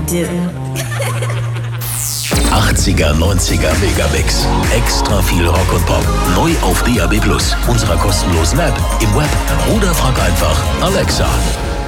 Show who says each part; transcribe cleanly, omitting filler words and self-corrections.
Speaker 1: do.
Speaker 2: 80er, 90er Megamix. Extra viel Rock und Pop. Neu auf DAB+, unserer kostenlosen App, im Web oder frag einfach Alexa.